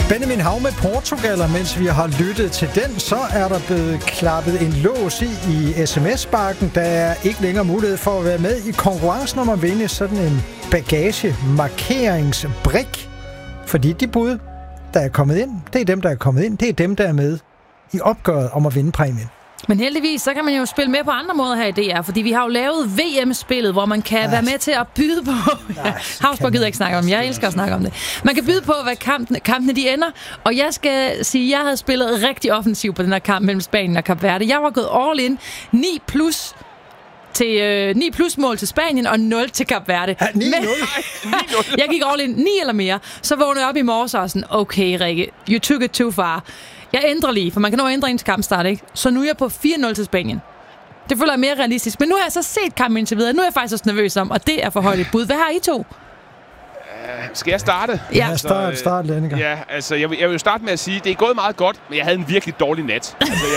Benjamin Hav med Portugal, og mens vi har lyttet til den, så er der blevet klappet en lås i sms-bakken. Der er ikke længere mulighed for at være med i konkurrencen om at vinde sådan en bagagemarkeringsbrik. Fordi de bud, der er kommet ind, det er dem, der er kommet ind. Det er dem, der er med i opgøret om at vinde præmien. Men heldigvis, så kan man jo spille med på andre måder her i DR, fordi vi har jo lavet VM-spillet, hvor man kan være med til at byde på... Havsborg gider ikke snakke om, jeg elsker at snakke om det. Man kan byde på, hvad kampene de ender, og jeg skal sige, at jeg havde spillet rigtig offensivt på den her kamp mellem Spanien og Kap Verde. Jeg var gået all in, 9 plus mål til Spanien og 0 til Kap Verde. Ja, 9-0? Jeg gik all in 9 eller mere, så vågnede jeg op i morges og sådan, okay Rikke, you took it too far. Jeg ændrer lige, for man kan nå at ændre ens kampstart, ikke? Så nu er jeg på 4-0 til Spanien. Det føler jeg mere realistisk. Men nu har jeg så set kampen indtil videre. Nu er jeg faktisk også nervøs om, og det er for højt et bud. Hvad har I to? Skal jeg starte? Ja, start Lenniger. Ja, altså, jeg vil jo starte med at sige, det er gået meget godt, men jeg havde en virkelig dårlig nat.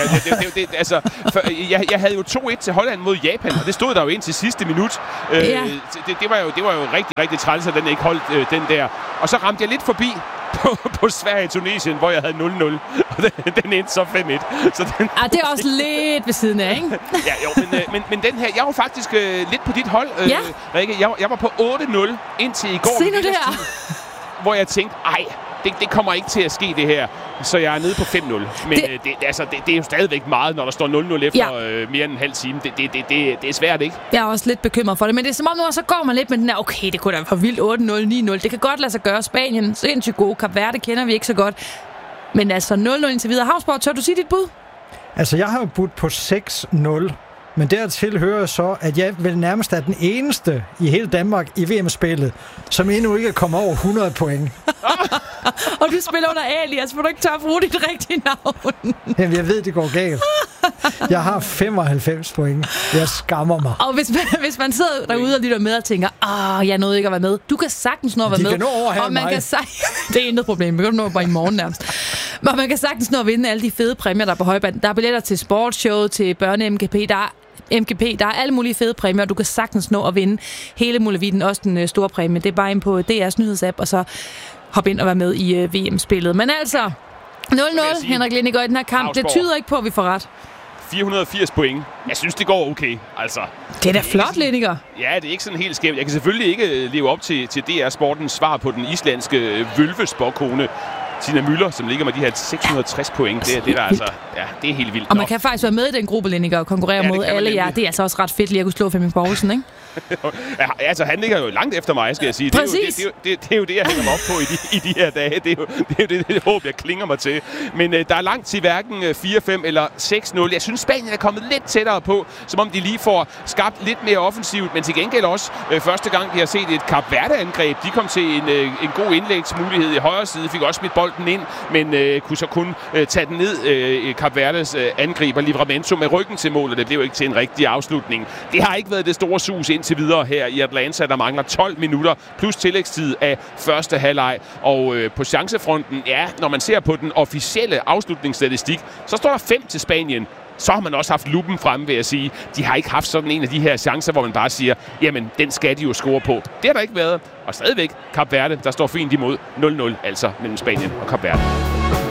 Jeg havde jo 2-1 til Holland mod Japan, og det stod der jo ind til sidste minut. Det var jo rigtig, rigtig træls, at den ikke holdt den der. Og så ramte jeg lidt forbi på Sverige-Tunesien, hvor jeg havde 0-0. Og den endte så 5-1. Så den... det er også lidt ved siden af, ikke? Ja, jo, men den her, jeg var faktisk lidt på dit hold, Rikke. Jeg var på 8-0 indtil i går. Se nu det her. Hvor jeg tænkte, det kommer ikke til at ske det her. Så jeg er nede på 5-0. Men det er jo stadigvæk meget, når der står 0-0 efter mere end en halv time. Det er svært, ikke? Jeg er også lidt bekymret for det. Men det er som om nu, så går man lidt med den her, okay, det kunne da være vildt 8-0, 9-0. Det kan godt lade sig gøre. Spanien, sindssygt gode. Kap Verde kender vi ikke så godt. Men altså 0-0 indtil videre. Havsborg, tør du sige dit bud? Altså, jeg har jo budt på 6-0. Men dertil hører så, at jeg vel nærmest er den eneste i hele Danmark i VM-spillet, som endnu ikke er kommet over 100 point. Og du spiller under alias, for du ikke tør at bruge dit rigtige navn. Jamen, jeg ved, det går galt. Jeg har 95 point. Jeg skammer mig. Og hvis man sidder derude og lytter med og tænker, jeg nåede ikke at være med. Du kan sagtens nå at være med. De kan nå over og man kan det er intet problem. Man kan nå bare i morgen nærmest. Men man kan sagtens nå at vinde alle de fede præmier, der er på højbanen. Der er billetter til sportsshow, til børne-MGP. Der er alle mulige fede præmier, og du kan sagtens nå at vinde hele muligheden, også den store præmie. Det er bare ind på DR's nyhedsapp, og så hoppe ind og være med i VM-spillet. Men altså, 0-0, Henrik Lindiger i den her kamp. Det tyder ikke på, at vi får ret. 480 point. Jeg synes, det går okay. Altså, det er da flot, Lindiger. Ja, det er ikke sådan helt skævt. Jeg kan selvfølgelig ikke leve op til DR Sportens svar på den islandske vølvespåkone Tina Müller, som ligger med de her 660 point. Det er der altså, det er helt vildt. Og man kan faktisk være med i den gruppe, Lindiger, og konkurrere mod alle jer. Det er altså også ret fedt lige at kunne slå Flemming Poulsen, ikke? Altså, han ligger jo langt efter mig, skal jeg sige. Præcis. Det er jo det, jeg hænger mig op på i de her dage. Det er jo det håb, jeg klinger mig til. Men der er langt til hverken 4-5 eller 6-0. Jeg synes, Spanien er kommet lidt tættere på, som om de lige får skabt lidt mere offensivt, men til gengæld også første gang, vi har set et Kap Verde-angreb. De kom til en god indlægsmulighed i højre side, fik også smidt bolden ind, men kunne så kun tage den ned. Kap Verdes angriber Livramento med ryggen til målet. Det blev ikke til en rigtig afslutning. Det har ikke været det store sus indtil videre her i Atlanta. Der mangler 12 minutter plus tillægstid af første halvleg. Og på chancefronten, når man ser på den officielle afslutningsstatistik, så står der 5 til Spanien. Så har man også haft luppen fremme, vil jeg sige. De har ikke haft sådan en af de her chancer, hvor man bare siger, jamen, den skal de jo score på. Det har der ikke været. Og stadigvæk Kap Verde, der står fint imod 0-0, altså mellem Spanien og Kap Verde.